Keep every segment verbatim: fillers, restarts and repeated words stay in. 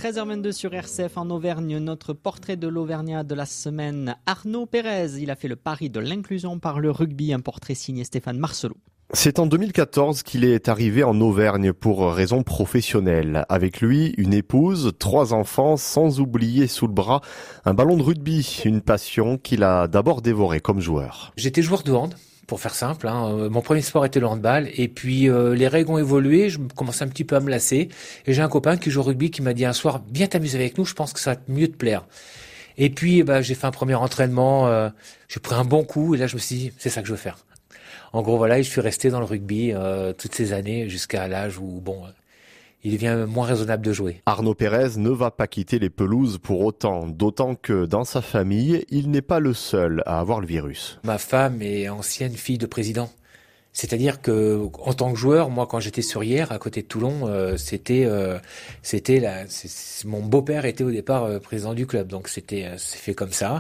treize heures vingt-deux sur R C F en Auvergne, notre portrait de l'Auvergnat de la semaine. Arnaud Pérez, il a fait le pari de l'inclusion par le rugby, un portrait signé Stéphane Marcelot. C'est en deux mille quatorze qu'il est arrivé en Auvergne pour raisons professionnelles. Avec lui, une épouse, trois enfants, sans oublier sous le bras un ballon de rugby, une passion qu'il a d'abord dévorée comme joueur. J'étais joueur de hand, pour faire simple. Hein. Mon premier sport était le handball. Et puis euh, les règles ont évolué, je commençais un petit peu à me lasser. Et j'ai un copain qui joue au rugby qui m'a dit un soir, viens t'amuser avec nous, je pense que ça va mieux te plaire. Et puis bah, j'ai fait un premier entraînement, euh, j'ai pris un bon coup et là je me suis dit, c'est ça que je veux faire. En gros, voilà, je suis resté dans le rugby euh, toutes ces années jusqu'à l'âge où, bon, euh, il devient moins raisonnable de jouer. Arnaud Pérez ne va pas quitter les pelouses pour autant, d'autant que dans sa famille, il n'est pas le seul à avoir le virus. Ma femme est ancienne fille de président. C'est-à-dire que, en tant que joueur, moi, quand j'étais sur Hyères, à côté de Toulon, euh, c'était, euh, c'était la, c'est, c'est, mon beau-père était au départ euh, président du club, donc c'était, euh, c'est fait comme ça.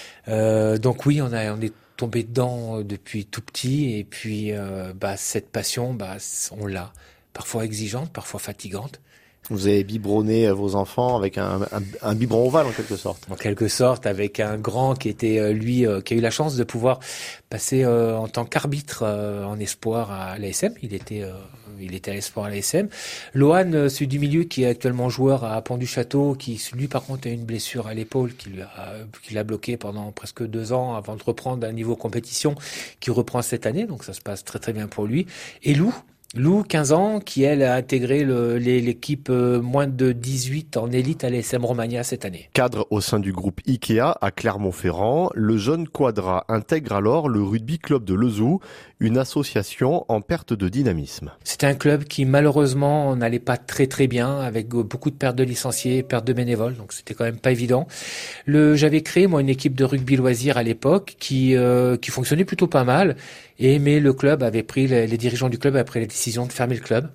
Euh, donc oui, on a, on est tombé dedans depuis tout petit et puis euh, bah cette passion bah on l'a, parfois exigeante, parfois fatigante. Vous avez biberonné vos enfants avec un, un, un biberon ovale en quelque sorte. En quelque sorte, avec un grand qui était lui euh, qui a eu la chance de pouvoir passer euh, en tant qu'arbitre euh, en espoir à l'A S M. Il était euh, il était à l'espoir à l'A S M. Lohan, euh, celui du milieu qui est actuellement joueur à Pont-du-Château, qui lui par contre a une blessure à l'épaule qui lui a qui l'a bloqué pendant presque deux ans avant de reprendre à un niveau compétition, qui reprend cette année, donc ça se passe très très bien pour lui. Et Lou. Lou, quinze ans, qui elle a intégré le, les, l'équipe euh, moins de dix-huit en élite à l'A S M Romagna cette année. Cadre au sein du groupe Ikea à Clermont-Ferrand, le jeune Quadra intègre alors le rugby club de Lezou, une association en perte de dynamisme. C'était un club qui malheureusement n'allait pas très très bien, avec beaucoup de pertes de licenciés, pertes de bénévoles, donc c'était quand même pas évident. Le, j'avais créé moi une équipe de rugby loisir à l'époque qui euh, qui fonctionnait plutôt pas mal. Et mais le club avait pris, les, les dirigeants du club avaient pris la décision de fermer le club.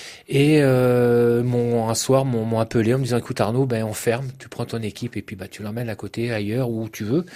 Et euh, mon, un soir, m'ont, m'ont appelé en me disant, écoute Arnaud, ben on ferme, tu prends ton équipe et puis bah tu l'emmènes à côté, ailleurs, où tu veux.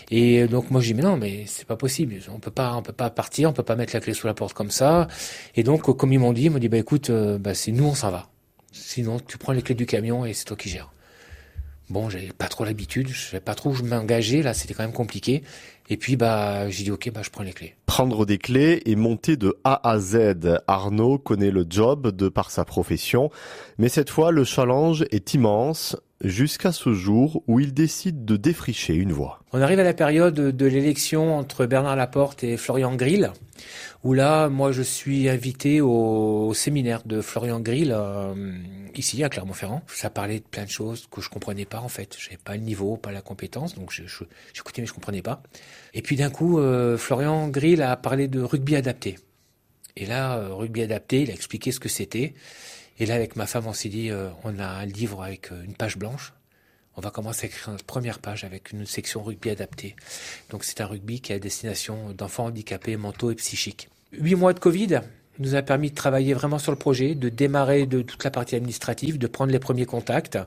Et donc moi j'ai dit, mais non, mais c'est pas possible, on peut pas, on peut pas partir, on peut pas mettre la clé sous la porte comme ça. Et donc comme ils m'ont dit, ils m'ont dit, bah écoute, euh, bah c'est nous on s'en va. Sinon tu prends les clés du camion et c'est toi qui gères. Bon, j'avais pas trop l'habitude, je savais pas trop où je m'engageais, là c'était quand même compliqué. Et puis bah j'ai dit ok, bah je prends les clés. Prendre des clés et monter de A à Z. Arnaud connaît le job de par sa profession, mais cette fois le challenge est immense jusqu'à ce jour où il décide de défricher une voie. On arrive à la période de l'élection entre Bernard Laporte et Florian Grill, où là, moi, je suis invité au, au séminaire de Florian Grill, euh, ici, à Clermont-Ferrand. Ça parlait de plein de choses que je comprenais pas, en fait. J'avais pas le niveau, pas la compétence, donc je, je, j'écoutais, mais je comprenais pas. Et puis, d'un coup, euh, Florian Grill a parlé de rugby adapté. Et là, euh, rugby adapté, il a expliqué ce que c'était. Et là, avec ma femme, on s'est dit, euh, on a un livre avec euh, une page blanche. On va commencer à écrire notre première page avec une section rugby adapté. Donc c'est un rugby qui est à destination d'enfants handicapés mentaux et psychiques. Huit mois de Covid nous a permis de travailler vraiment sur le projet, de démarrer de toute la partie administrative, de prendre les premiers contacts.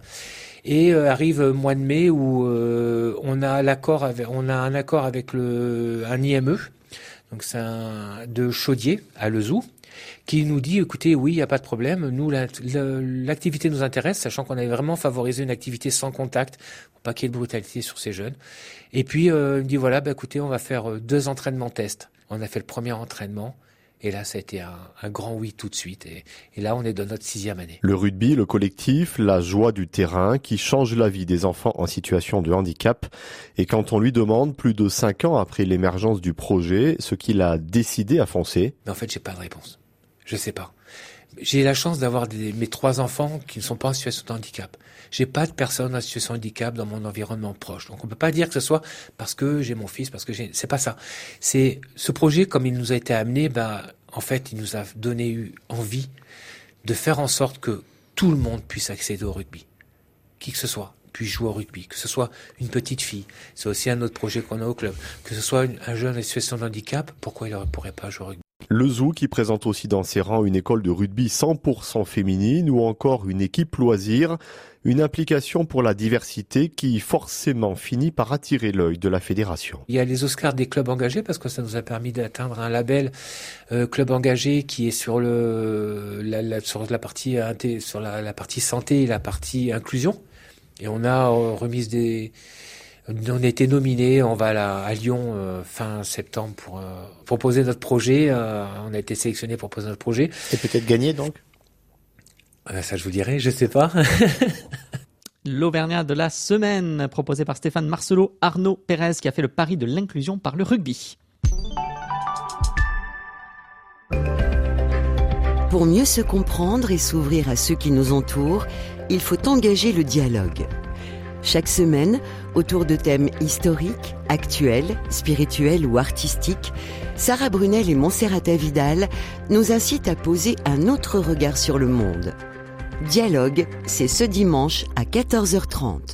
Et euh, arrive le mois de mai où euh, on a l'accord avec, on a un accord avec le un I M E, donc c'est un de Chaudier à Lezou, qui nous dit, écoutez, oui, il n'y a pas de problème, nous, la, la, l'activité nous intéresse, sachant qu'on avait vraiment favorisé une activité sans contact, pour pas qu'il y ait de brutalité sur ces jeunes. Et puis, euh, il me dit, voilà, bah, écoutez, on va faire deux entraînements tests. On a fait le premier entraînement, et là, ça a été un, un grand oui tout de suite. Et, et là, on est dans notre sixième année. Le rugby, le collectif, la joie du terrain qui change la vie des enfants en situation de handicap. Et quand on lui demande, plus de cinq ans après l'émergence du projet, ce qu'il a décidé à foncer. Mais en fait, j'ai pas de réponse. Je sais pas. J'ai la chance d'avoir des, mes trois enfants qui ne sont pas en situation de handicap. J'ai pas de personnes en situation de handicap dans mon environnement proche. Donc on peut pas dire que ce soit parce que j'ai mon fils, parce que j'ai, c'est pas ça. C'est ce projet, comme il nous a été amené, ben, en fait, il nous a donné eu envie de faire en sorte que tout le monde puisse accéder au rugby. Qui que ce soit puisse jouer au rugby, que ce soit une petite fille. C'est aussi un autre projet qu'on a au club. Que ce soit une, un jeune en situation de handicap, pourquoi il ne pourrait pas jouer au rugby? Le Zoo qui présente aussi dans ses rangs une école de rugby cent pour cent féminine ou encore une équipe loisir. Une implication pour la diversité qui forcément finit par attirer l'œil de la fédération. Il y a les Oscars des clubs engagés parce que ça nous a permis d'atteindre un label euh, club engagé qui est sur le la, la, sur la partie sur la, la partie santé et la partie inclusion. Et on a euh, remis des on a été nominé, on va à, la, à Lyon euh, fin septembre pour euh, proposer notre projet. Euh, on a été sélectionné pour proposer notre projet. Et peut-être gagné donc. Euh, ça je vous dirai, je sais pas. L'Auvergnat de la semaine, proposé par Stéphane Marcelot, Arnaud Pérez, qui a fait le pari de l'inclusion par le rugby. Pour mieux se comprendre et s'ouvrir à ceux qui nous entourent, il faut engager le dialogue. Chaque semaine, autour de thèmes historiques, actuels, spirituels ou artistiques, Sarah Brunel et Monserrata Vidal nous incitent à poser un autre regard sur le monde. Dialogue, c'est ce dimanche à quatorze heures trente.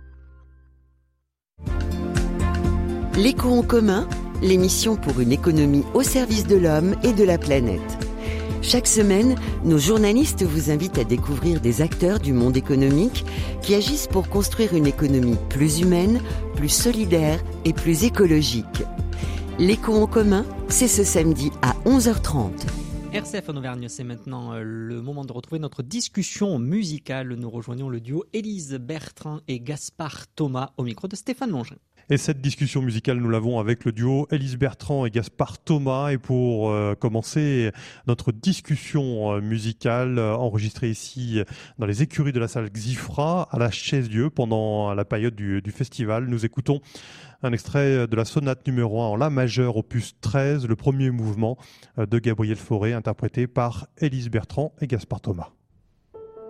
L'écho en commun, l'émission pour une économie au service de l'homme et de la planète. Chaque semaine, nos journalistes vous invitent à découvrir des acteurs du monde économique qui agissent pour construire une économie plus humaine, plus solidaire et plus écologique. L'écho en commun, c'est ce samedi à onze heures trente. R C F en Auvergne, c'est maintenant le moment de retrouver notre discussion musicale. Nous rejoignons le duo Élise Bertrand et Gaspard Thomas au micro de Stéphane Longin. Et cette discussion musicale, nous l'avons avec le duo Élise Bertrand et Gaspard Thomas. Et pour euh, commencer notre discussion euh, musicale, euh, enregistrée ici dans les écuries de la salle Xifra à la Chaise-Dieu pendant la période du, du festival, nous écoutons un extrait de la sonate numéro un en La majeure, opus treize, le premier mouvement de Gabriel Fauré, interprété par Élise Bertrand et Gaspard Thomas.